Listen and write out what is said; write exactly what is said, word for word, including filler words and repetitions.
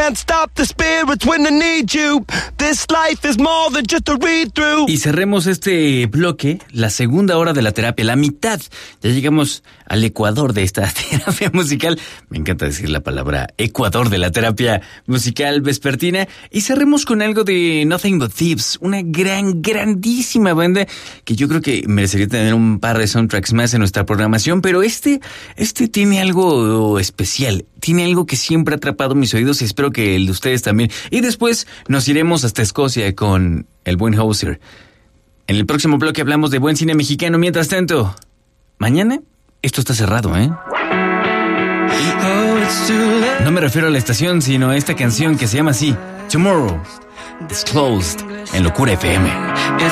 can't stop the spirits when they need you. This life is more than just a read-through. Y cerremos este bloque, la segunda hora de la terapia, la mitad. Ya llegamos al ecuador de esta terapia musical. Me encanta decir la palabra ecuador de la terapia musical vespertina. Y cerremos con algo de Nothing But Thieves, una gran, grandísima banda que yo creo que merecería tener un par de soundtracks más en nuestra programación, pero este, este tiene algo especial, tiene algo que siempre ha atrapado mis oídos y espero que el de ustedes también. Y después nos iremos hasta Escocia con el buen Hozier. En el próximo bloque hablamos de buen cine mexicano. Mientras tanto, mañana esto está cerrado, ¿eh? No me refiero a la estación, sino a esta canción que se llama así, Tomorrow is Closed, en Locura F M.